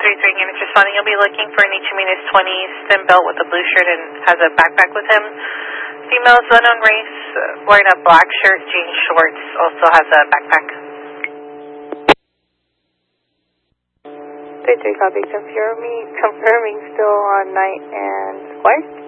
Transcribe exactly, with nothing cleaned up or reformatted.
three three units responding. You'll be looking for an H M minus twenty stem belt with a blue shirt and has a backpack with him. Female is unknown race, uh, wearing a black shirt, jeans, shorts, also has a backpack. three three copy, confirming, confirming still on Night and Squire.